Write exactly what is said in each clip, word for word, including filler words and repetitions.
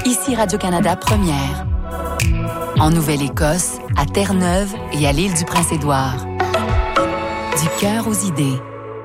Ici Radio-Canada Première. En Nouvelle-Écosse, à Terre-Neuve et à l'île du Prince-Édouard. Du cœur aux idées.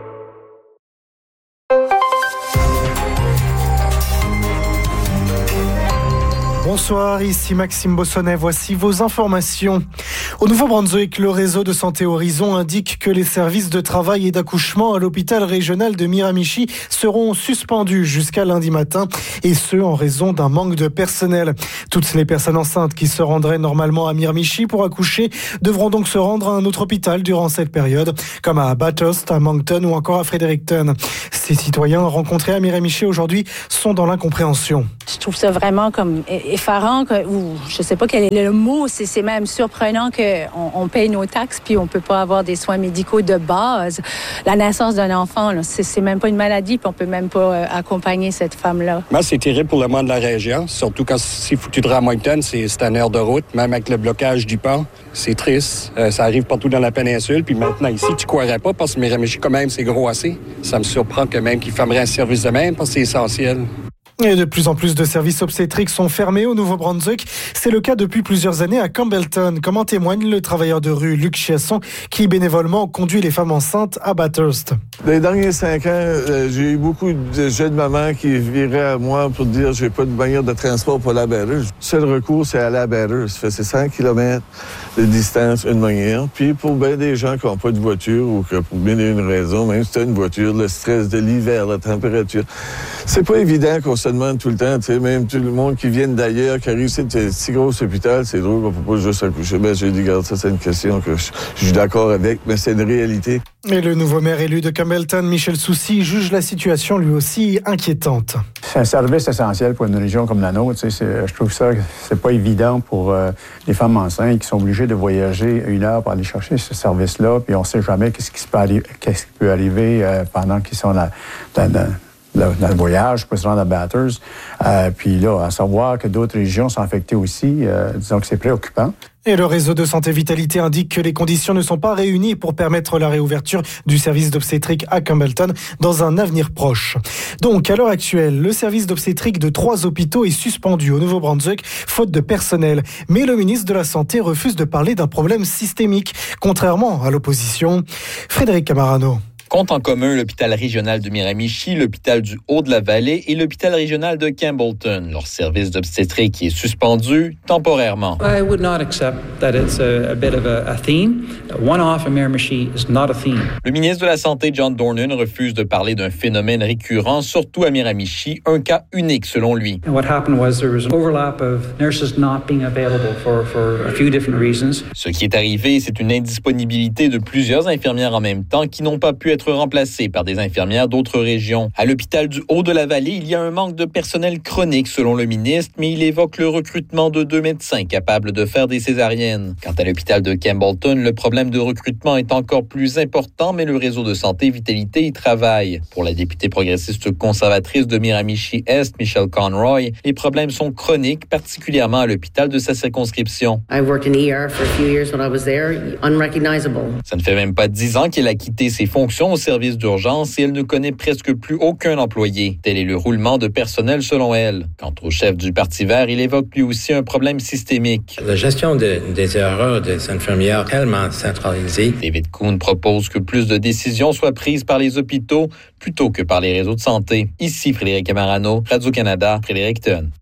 Bonsoir, ici Maxime Bossonnet. Voici vos informations. Au Nouveau-Brunswick, le réseau de santé Horizon indique que les services de travail et d'accouchement à l'hôpital régional de Miramichi seront suspendus jusqu'à lundi matin, et ce en raison d'un manque de personnel. Toutes les personnes enceintes qui se rendraient normalement à Miramichi pour accoucher devront donc se rendre à un autre hôpital durant cette période, comme à Bathurst, à Moncton ou encore à Fredericton. Ces citoyens rencontrés à Miramichi aujourd'hui sont dans l'incompréhension. Je trouve ça vraiment comme effarant, que, ou je sais pas quel est le mot, c'est, c'est même surprenant qu'on on paye nos taxes puis on peut pas avoir des soins médicaux de base. La naissance d'un enfant, là, c'est, c'est même pas une maladie puis on peut même pas euh, accompagner cette femme-là. Moi, c'est terrible pour le monde de la région, surtout quand c'est foutu de à Moncton, c'est, c'est une heure de route, même avec le blocage du pont. C'est triste. Euh, ça arrive partout dans la péninsule. Puis maintenant, ici, tu croirais pas parce que Miramichi, quand même, c'est gros assez. Ça me surprend que même qu'ils fermeraient un service de même parce que c'est essentiel. Et de plus en plus de services obstétriques sont fermés au Nouveau-Brunswick. C'est le cas depuis plusieurs années à Campbellton, comme en témoigne le travailleur de rue Luc Chiasson, qui bénévolement conduit les femmes enceintes à Bathurst. Dans les derniers cinq ans, euh, j'ai eu beaucoup de jeunes mamans qui viraient à moi pour dire « j'ai pas de manière de transport pour la Bathurst ». Le seul recours, c'est aller à Bathurst. Ça fait c'est cent kilomètres de distance, une manière. Puis pour bien des gens qui n'ont pas de voiture ou que pour bien une raison, même si tu as une voiture, le stress de l'hiver, la température, c'est pas évident qu'on se demande tout le temps, tu sais, même tout le monde qui vient d'ailleurs, qui arrive ici, c'est un si gros hôpital, c'est drôle qu'on peut pas juste accoucher. Ben, j'ai dit, regarde, ça, c'est une question que je, je suis d'accord avec, mais c'est une réalité. Et le nouveau maire élu de Campbellton, Michel Soucy, juge la situation lui aussi inquiétante. C'est un service essentiel pour une région comme la nôtre. Tu sais, c'est, je trouve ça, c'est pas évident pour euh, les femmes enceintes qui sont obligées de voyager une heure pour aller chercher ce service-là, puis on sait jamais qu'est-ce qui, se peut, arri- qu'est-ce qui peut arriver euh, pendant qu'ils sont là, dans, dans, dans le voyage pour se rendre à Bathurst. Euh, puis là, à savoir que d'autres régions sont affectées aussi, euh, disons que c'est préoccupant. Et le réseau de santé Vitalité indique que les conditions ne sont pas réunies pour permettre la réouverture du service d'obstétrique à Campbellton dans un avenir proche. Donc, à l'heure actuelle, le service d'obstétrique de trois hôpitaux est suspendu au Nouveau-Brunswick, faute de personnel. Mais le ministre de la Santé refuse de parler d'un problème systémique, contrairement à l'opposition. Frédéric Camarano. Comptent en commun l'hôpital régional de Miramichi, l'hôpital du Haut-de-la-Vallée et l'hôpital régional de Campbellton. Leur service d'obstétrique est suspendu temporairement. I would not accept that it's a, a bit of a, a theme. One-off in Miramichi is not a theme. Le ministre de la Santé, John Dornan, refuse de parler d'un phénomène récurrent, surtout à Miramichi, un cas unique selon lui. And what happened was there was an overlap of nurses not being available for, for a few different reasons. Ce qui est arrivé, c'est une indisponibilité de plusieurs infirmières en même temps qui n'ont pas pu être remplacées par des infirmières d'autres régions. À l'hôpital du Haut-de-la-Vallée, il y a un manque de personnel chronique selon le ministre, mais il évoque le recrutement de deux médecins capables de faire des césariennes. Quant à l'hôpital de Campbellton, le problème de recrutement est encore plus important, mais le réseau de santé Vitalité y travaille. Pour la députée progressiste conservatrice de Miramichi-Est, Michelle Conroy, les problèmes sont chroniques, particulièrement à l'hôpital de sa circonscription. I worked in E R for a few years when I was there, unrecognizable. Ça ne fait même pas dix ans qu'elle a quitté ses fonctions au service d'urgence et elle ne connaît presque plus aucun employé. Tel est le roulement de personnel selon elle. Quant au chef du Parti vert, il évoque lui aussi un problème systémique. La gestion de, des erreurs des infirmières tellement centralisée. David Kuhn propose que plus de décisions soient prises par les hôpitaux plutôt que par les réseaux de santé. Ici Frédéric Camarano, Radio-Canada, Fredericton.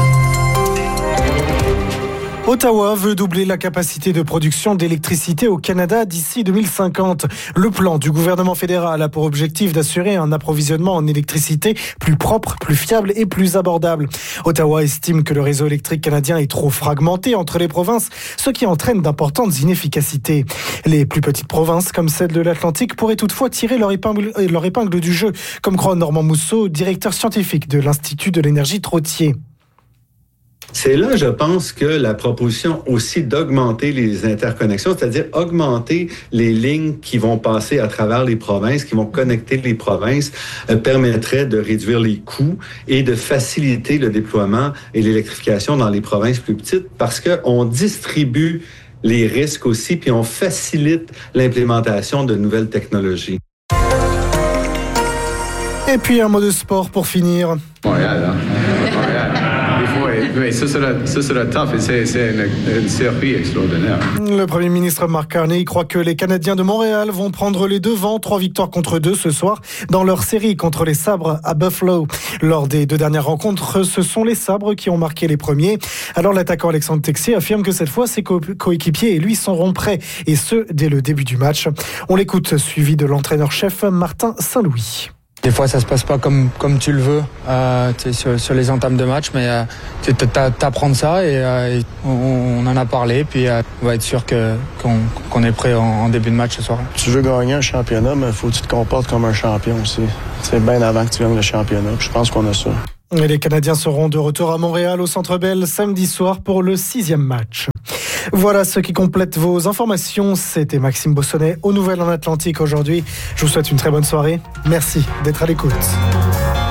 Ottawa veut doubler la capacité de production d'électricité au Canada d'ici deux mille cinquante. Le plan du gouvernement fédéral a pour objectif d'assurer un approvisionnement en électricité plus propre, plus fiable et plus abordable. Ottawa estime que le réseau électrique canadien est trop fragmenté entre les provinces, ce qui entraîne d'importantes inefficacités. Les plus petites provinces, comme celle de l'Atlantique, pourraient toutefois tirer leur épingle, leur épingle du jeu, comme croit Normand Mousseau, directeur scientifique de l'Institut de l'énergie Trottier. C'est là, je pense, que la proposition aussi d'augmenter les interconnexions, c'est-à-dire augmenter les lignes qui vont passer à travers les provinces, qui vont connecter les provinces, euh, permettrait de réduire les coûts et de faciliter le déploiement et l'électrification dans les provinces plus petites parce qu'on distribue les risques aussi, puis on facilite l'implémentation de nouvelles technologies. Et puis un mot de sport pour finir. Montréal, hein? Montréal. Il faut être. Oui, ce sera, ce sera tough et c'est, c'est une, une série extraordinaire. Le Premier ministre Mark Carney croit que les Canadiens de Montréal vont prendre les devants. Trois victoires contre deux ce soir dans leur série contre les Sabres à Buffalo. Lors des deux dernières rencontres, ce sont les Sabres qui ont marqué les premiers. Alors l'attaquant Alexandre Texier affirme que cette fois, ses co- coéquipiers et lui seront prêts, et ce, dès le début du match. On l'écoute, suivi de l'entraîneur-chef Martin Saint-Louis. Des fois, ça se passe pas comme, comme tu le veux euh, sur, sur les entames de match, mais euh, tu t'apprends ça et, euh, et on, on en a parlé. Puis euh, on va être sûr que, qu'on, qu'on est prêt en, en début de match ce soir. Tu veux gagner un championnat, mais il faut que tu te comportes comme un champion aussi. C'est bien avant que tu gagnes le championnat. Puis je pense qu'on a ça. Et les Canadiens seront de retour à Montréal au Centre Bell samedi soir pour le sixième match. Voilà ce qui complète vos informations. C'était Maxime Bossonnet aux Nouvelles en Atlantique aujourd'hui. Je vous souhaite une très bonne soirée. Merci d'être à l'écoute.